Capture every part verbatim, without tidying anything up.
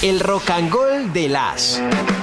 El Rocangol de las...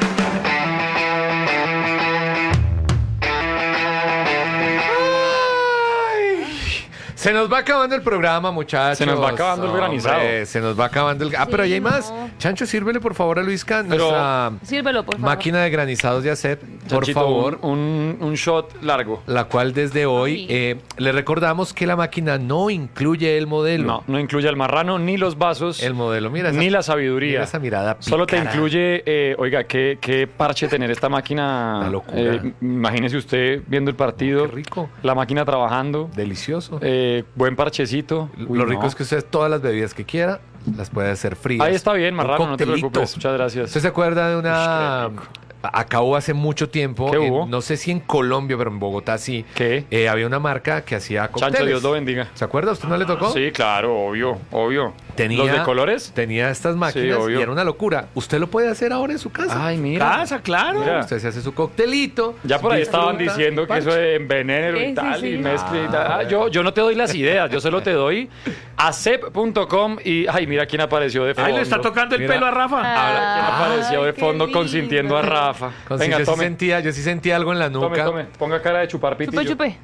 Se nos va acabando el programa, muchachos. Se nos va acabando el granizado. Hombre, se nos va acabando el... Ah, pero ahí hay más. no. Chancho, sírvele por favor a Luisca Pero- nuestra Sírvelo, por favor. máquina de granizados de hacer, por Chanchito, favor. Un, un, un shot largo. La cual desde hoy Ay. eh, le recordamos que la máquina no incluye el modelo. No, no incluye el marrano, ni los vasos, El modelo, mira esa, ni la sabiduría. mira esa mirada Solo te pícara. incluye, eh, oiga, qué, qué parche tener esta máquina. Una locura. Eh, imagínese usted viendo el partido. Qué rico. La máquina trabajando. Delicioso. eh, buen parchecito. Uy, Lo rico no. es que usted todas las bebidas que quiera las puede hacer frías. Ahí está bien, Un marrano, no te coctelito. preocupes. Muchas gracias. ¿Usted se acuerda de una... Ush, qué rico. Acabó hace mucho tiempo, ¿Qué en- hubo? no sé si en Colombia, pero en Bogotá sí. ¿Qué? Eh, había una marca que hacía cócteles. Chancho, Dios lo bendiga. ¿Se acuerda? ¿Usted no le tocó? Sí, claro, obvio, obvio. Tenía, ¿Los de colores? Tenía estas máquinas obvio. y era una locura. Usted lo puede hacer ahora en su casa. Ay, mira. Casa, claro. Mira. Usted se hace su coctelito. Ya por ahí disfruta, estaban diciendo que parche. eso de envenenero Sí, y sí, tal, sí. y mezcla y Ah, tal. Ah, yo, yo no te doy las ideas, yo solo te doy acep punto com y, ay, mira quién apareció de fondo. Ahí le está tocando el Mira. pelo a Rafa. Habla quién apareció Ay, de qué fondo lindo. consintiendo a Rafa. Con- Venga, yo, sí tome, sentía, yo sí sentía algo en la tome, nuca. tome. Ponga cara de chupar pitillo. Chupe, chupe.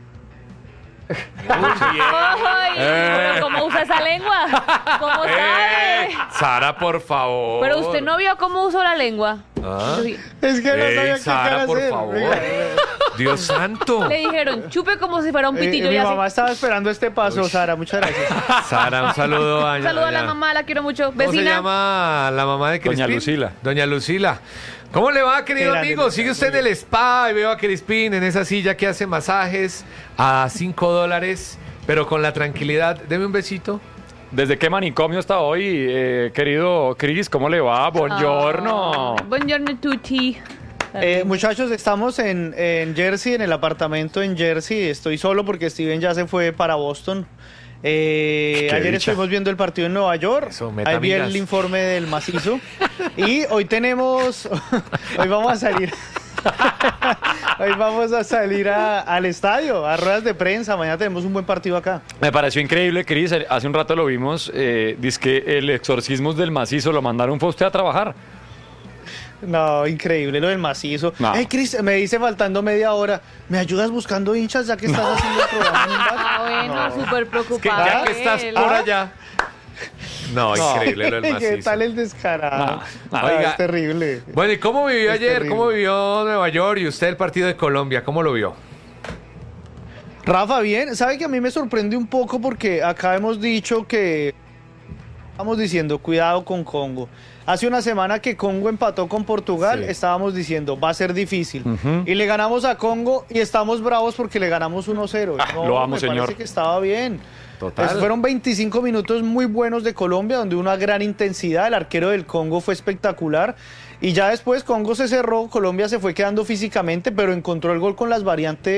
Muy bien. Ay, Eh. pero ¿cómo usa esa lengua? ¿Cómo Eh, sabe? Sara, por favor. Pero usted no vio cómo usó la lengua. Ah. Es que no Ey, sabía qué Sara, cara por hacer. favor. Venga. Dios santo. Le dijeron, chupe como si fuera un Eh, pitillo. mi y así. mamá estaba esperando este paso, Sara. Muchas gracias. Sara, un saludo a Un saludo a la doña- mamá, la quiero mucho. ¿Cómo se Vecina. llama la mamá de Crispín? Doña Lucila. Doña Lucila. ¿Cómo le va, querido Qué grande, amigo? Lucila, Sigue usted en muy el spa y veo a Crispín en esa silla que hace masajes a cinco dólares, pero con la tranquilidad. Deme un besito. ¿Desde qué manicomio está hoy, eh, querido Cris? ¿Cómo le va? Buongiorno. Ah, buongiorno tutti. Eh, muchachos, estamos en, en Jersey, en el apartamento en Jersey. Estoy solo porque Steven ya se fue para Boston. Eh, Qué ayer dicha. estuvimos viendo el partido en Nueva York. Eso, meta Ahí vi amigas. el informe del macizo. Y hoy tenemos. Hoy vamos a salir. Hoy vamos a salir a- al estadio, a ruedas de prensa. Mañana tenemos un buen partido acá. Me pareció increíble, Cris. Hace un rato lo vimos. Eh, dice que el exorcismo del macizo lo mandaron fue a usted a trabajar. No, increíble lo del macizo. No. Hey, Chris, me dice faltando media hora. ¿Me ayudas buscando hinchas ya que estás haciendo el programa en un bar? Ah, bueno, súper Que preocupado. ya que estás él. por allá. No, No. increíble lo del ¿Qué macizo. tal el descarado? No, no. Ah, Oiga. es terrible. Bueno, ¿y cómo vivió Es ayer? terrible. ¿Cómo vivió Nueva York y usted el partido de Colombia? ¿Cómo lo vio? Rafa, bien. ¿Sabe que a mí me sorprende un poco porque acá hemos dicho que estamos diciendo cuidado con Congo? Hace una semana que Congo empató con Portugal, Sí. estábamos diciendo va a ser difícil. Ujú. Y le ganamos a Congo y estamos bravos porque le ganamos uno cero. Ah, lo amo, me señor. parece que estaba bien. Total. Pues fueron veinticinco minutos muy buenos de Colombia, donde una gran intensidad. El arquero del Congo fue espectacular. Y ya después Congo se cerró, Colombia se fue quedando físicamente, pero encontró el gol con las variantes